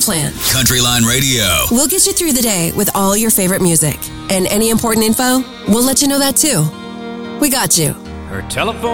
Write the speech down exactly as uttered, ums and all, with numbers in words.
plan. Countryline Radio. We'll get you through the day with all your favorite music. And any important info, we'll let you know that too. We got you. Her telephone